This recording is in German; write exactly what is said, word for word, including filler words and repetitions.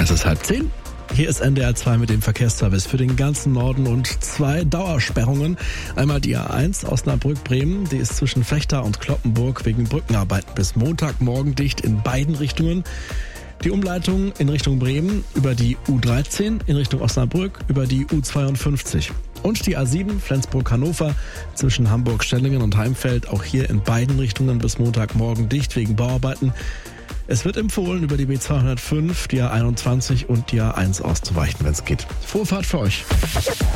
Es ist halb zehn. Hier ist N D R zwei mit dem Verkehrsservice für den ganzen Norden und zwei Dauersperrungen. Einmal die A eins Osnabrück-Bremen, die ist zwischen Vechta und Cloppenburg wegen Brückenarbeiten bis Montagmorgen dicht in beiden Richtungen. Die Umleitung in Richtung Bremen über die U dreizehn, in Richtung Osnabrück über die U zweiundfünfzig. Und die A sieben Flensburg-Hannover zwischen Hamburg-Stellingen und Heimfeld, auch hier in beiden Richtungen bis Montagmorgen dicht wegen Bauarbeiten. Es wird empfohlen, über die B zweihundertfünf, die A einundzwanzig und die A eins auszuweichen, wenn es geht. Frohe Fahrt für euch.